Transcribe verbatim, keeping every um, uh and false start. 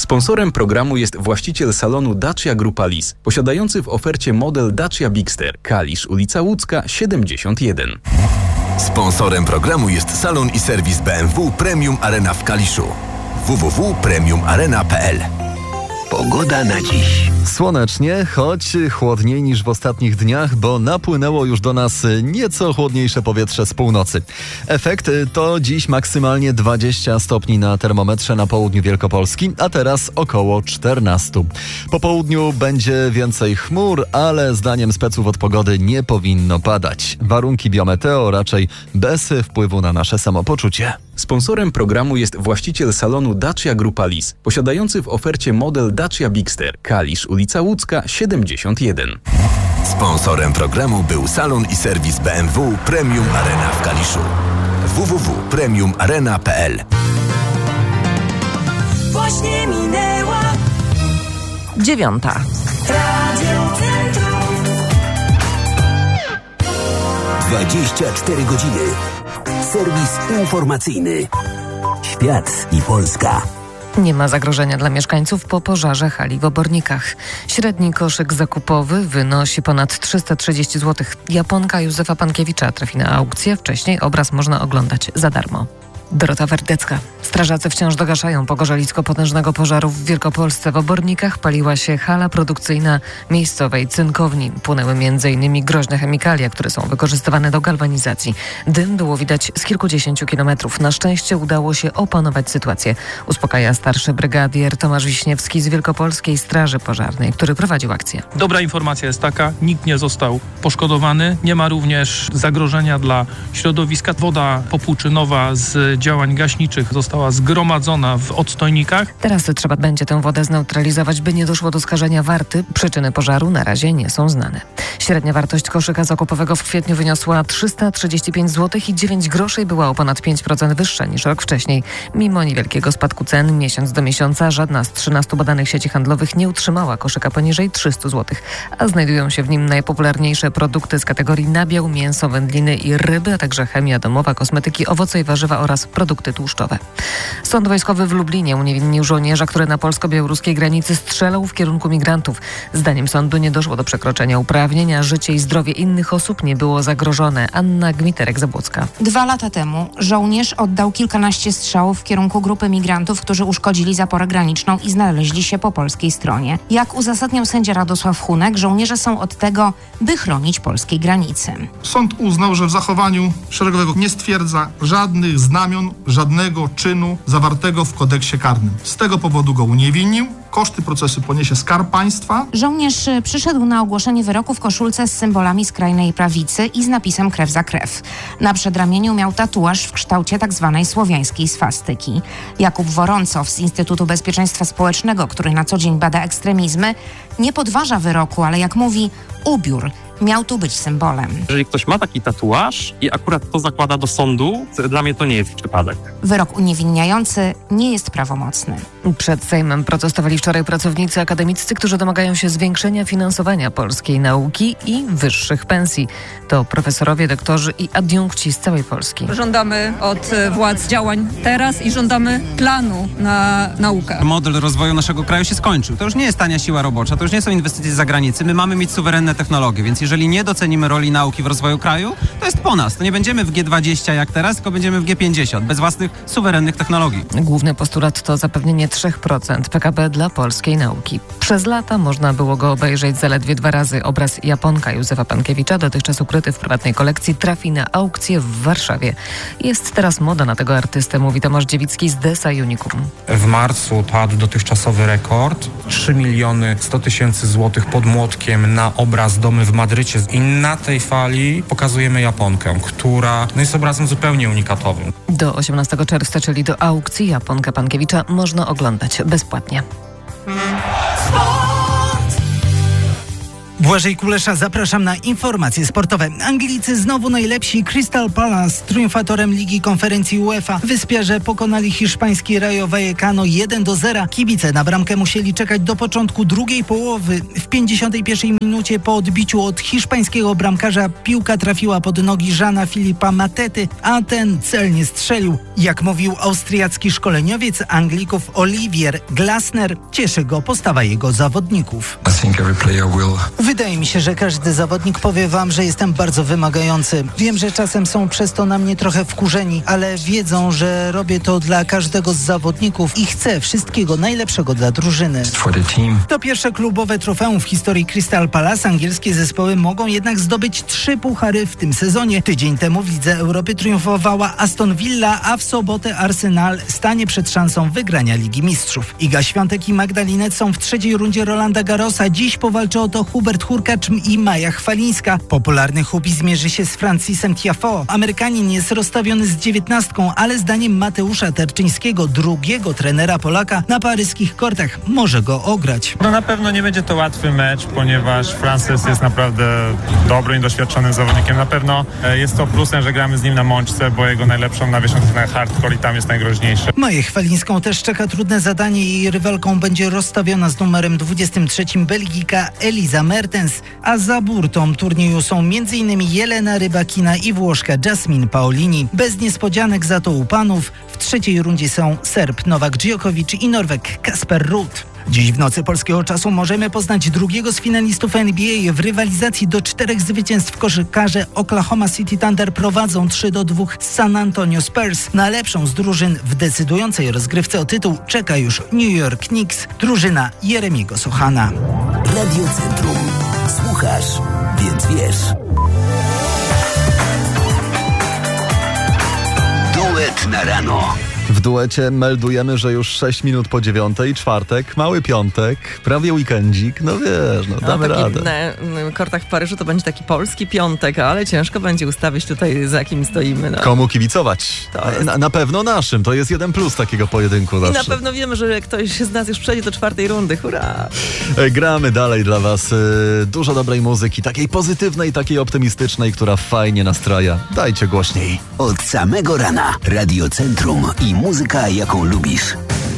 Sponsorem programu jest właściciel salonu Dacia Grupa Lis, posiadający w ofercie model Dacia Bigster, Kalisz, ulica Łódzka, siedemdziesiąt jeden. Sponsorem programu jest salon i serwis B M W Premium Arena w Kaliszu. w w w kropka premium arena kropka p l. Pogoda na dziś. Słonecznie, choć chłodniej niż w ostatnich dniach, bo napłynęło już do nas nieco chłodniejsze powietrze z północy. Efekt to dziś maksymalnie dwadzieścia stopni na termometrze na południu Wielkopolski, a teraz około czternaście. Po południu będzie więcej chmur, ale zdaniem speców od pogody nie powinno padać. Warunki biometeo raczej bez wpływu na nasze samopoczucie. Sponsorem programu jest właściciel salonu Dacia Grupa Lis, posiadający w ofercie model Dacia Bigster, Kalisz, ulica Łódzka, siedemdziesiąt jeden. Sponsorem programu był salon i serwis B M W Premium Arena w Kaliszu. w w w kropka premium arena kropka p l. Właśnie minęła dziewiąta. Radio Centrum. dwadzieścia cztery godziny. Serwis informacyjny. Świat i Polska. Nie ma zagrożenia dla mieszkańców po pożarze hali w Obornikach. Średni koszyk zakupowy wynosi ponad trzysta trzydzieści złotych. Japonka Józefa Pankiewicza trafi na aukcję. Wcześniej obraz można oglądać za darmo. Dorota Werdecka. Strażacy wciąż dogaszają pogorzelisko potężnego pożaru w Wielkopolsce. W Obornikach paliła się hala produkcyjna miejscowej cynkowni. Płonęły między innymi groźne chemikalia, które są wykorzystywane do galwanizacji. Dym było widać z kilkudziesięciu kilometrów. Na szczęście udało się opanować sytuację. Uspokaja starszy brygadier Tomasz Wiśniewski z Wielkopolskiej Straży Pożarnej, który prowadził akcję. Dobra informacja jest taka, nikt nie został poszkodowany. Nie ma również zagrożenia dla środowiska. Woda popłuczynowa z działań gaśniczych została zgromadzona w odstojnikach. Teraz trzeba będzie tę wodę zneutralizować, by nie doszło do skażenia warty. Przyczyny pożaru na razie nie są znane. Średnia wartość koszyka zakupowego w kwietniu wyniosła trzysta trzydzieści pięć złotych i dziewięć groszy i była o ponad pięć procent wyższa niż rok wcześniej. Mimo niewielkiego spadku cen miesiąc do miesiąca żadna z trzynastu badanych sieci handlowych nie utrzymała koszyka poniżej trzysta złotych, a znajdują się w nim najpopularniejsze produkty z kategorii nabiał, mięso, wędliny i ryby, a także chemia domowa, kosmetyki, owoce i warzywa oraz produkty tłuszczowe. Sąd wojskowy w Lublinie uniewinnił żołnierza, który na polsko-białoruskiej granicy strzelał w kierunku migrantów. Zdaniem sądu nie doszło do przekroczenia uprawnień, a życie i zdrowie innych osób nie było zagrożone. Anna Gmiterek-Zabłocka. Dwa lata temu żołnierz oddał kilkanaście strzałów w kierunku grupy migrantów, którzy uszkodzili zaporę graniczną i znaleźli się po polskiej stronie. Jak uzasadniał sędzia Radosław Hunek, żołnierze są od tego, by chronić polskiej granicy. Sąd uznał, że w zachowaniu szeregowego nie stwierdza żadnych znamion, żadnego czynu zawartego w kodeksie karnym. Z tego powodu go uniewinnił. Koszty procesu poniesie Skarb Państwa. Żołnierz przyszedł na ogłoszenie wyroku w koszulce z symbolami skrajnej prawicy i z napisem krew za krew. Na przedramieniu miał tatuaż w kształcie tzw. słowiańskiej swastyki. Jakub Woroncow z Instytutu Bezpieczeństwa Społecznego, który na co dzień bada ekstremizmy, nie podważa wyroku, ale jak mówi, ubiór miał tu być symbolem. Jeżeli ktoś ma taki tatuaż i akurat to zakłada do sądu, dla mnie to nie jest przypadek. Wyrok uniewinniający nie jest prawomocny. Przed Sejmem protestowali wczoraj pracownicy akademiccy, którzy domagają się zwiększenia finansowania polskiej nauki i wyższych pensji. To profesorowie, doktorzy i adiunkci z całej Polski. Żądamy od władz działań teraz i żądamy planu na naukę. Model rozwoju naszego kraju się skończył. To już nie jest tania siła robocza, to już nie są inwestycje z zagranicy. My mamy mieć suwerenne technologie, więc jeżeli nie docenimy roli nauki w rozwoju kraju, to jest po nas. To nie będziemy w G dwadzieścia jak teraz, tylko będziemy w G pięćdziesiąt, bez własnych suwerennych technologii. Główny postulat to zapewnienie trzy procent P K B dla polskiej nauki. Przez lata można było go obejrzeć zaledwie dwa razy. Obraz Japonka Józefa Pankiewicza, dotychczas ukryty w prywatnej kolekcji, trafi na aukcję w Warszawie. Jest teraz moda na tego artystę, mówi Tomasz Dziewicki z Desa Unicum. W marcu padł dotychczasowy rekord. trzy miliony sto tysięcy złotych pod młotkiem na obraz Domy w Madrycie. I na tej fali pokazujemy Japonkę, która no jest obrazem zupełnie unikatowym. Do osiemnastego czerwca, czyli do aukcji Japonka Pankiewicza, można oglądać bezpłatnie. Sport. Błażej Kulesza, zapraszam na informacje sportowe. Anglicy znowu najlepsi. Crystal Palace triumfatorem Ligi Konferencji UEFA. Wyspiarze pokonali hiszpański Rayo Vallecano jeden do zera. Kibice na bramkę musieli czekać do początku drugiej połowy. W pięćdziesiątej pierwszej minucie po odbiciu od hiszpańskiego bramkarza piłka trafiła pod nogi Jeana Filipa Matety, a ten celnie strzelił. Jak mówił austriacki szkoleniowiec Anglików Olivier Glasner, cieszy go postawa jego zawodników. Wydaje mi się, że każdy zawodnik powie wam, że jestem bardzo wymagający. Wiem, że czasem są przez to na mnie trochę wkurzeni, ale wiedzą, że robię to dla każdego z zawodników i chcę wszystkiego najlepszego dla drużyny. To pierwsze klubowe trofeum w historii Crystal Palace. Angielskie zespoły mogą jednak zdobyć trzy puchary w tym sezonie. Tydzień temu w Lidze Europy triumfowała Aston Villa, a w sobotę Arsenal stanie przed szansą wygrania Ligi Mistrzów. Iga Świątek i Magdalinet są w trzeciej rundzie Rolanda Garrosa. Dziś powalczy o to Hubert Hurkacz i Maja Chwalińska. Popularny Hubi zmierzy się z Francisem Tiafoe. Amerykanin jest rozstawiony z dziewiętnastką, ale zdaniem Mateusza Terczyńskiego, drugiego trenera Polaka, na paryskich kortach może go ograć. No na pewno nie będzie to łatwy mecz, ponieważ Francis jest naprawdę dobrym i doświadczonym zawodnikiem. Na pewno jest to plusem, że gramy z nim na mączce, bo jego najlepszą nawieszą jest na hardcore i tam jest najgroźniejszy. Maję Chwalińską też czeka trudne zadanie. Jej rywalką będzie rozstawiona z numerem dwudziestym trzecim Belgijka Elisa Mertens, a za burtą turnieju są m.in. Jelena Rybakina i Włoszka Jasmine Paolini. Bez niespodzianek za to u panów w trzeciej rundzie są Serb Nowak Djokovic i Norweg Kasper Ruud. Dziś w nocy polskiego czasu możemy poznać drugiego z finalistów N B A. W rywalizacji do czterech zwycięstw koszykarze Oklahoma City Thunder prowadzą trzy do dwóch z San Antonio Spurs. Na lepszą z drużyn w decydującej rozgrywce o tytuł czeka już New York Knicks, drużyna Jeremiego Sochana. Radio Centrum. Słuchasz, więc wiesz. Duet na rano. W duecie meldujemy, że już sześć minut po dziewiątej, czwartek, mały piątek, prawie weekendzik, no wiesz, no damy no, radę. Na kortach w Paryżu to będzie taki polski piątek, ale ciężko będzie ustawić tutaj, za kim stoimy. No. Komu kibicować? Jest... Na, na pewno naszym, to jest jeden plus takiego pojedynku I zawsze. na pewno wiemy, że ktoś z nas już przejdzie do czwartej rundy, hurra! Gramy dalej dla was dużo dobrej muzyki, takiej pozytywnej, takiej optymistycznej, która fajnie nastraja. Dajcie głośniej. Od samego rana Radio Centrum i muzyka, jaką lubisz.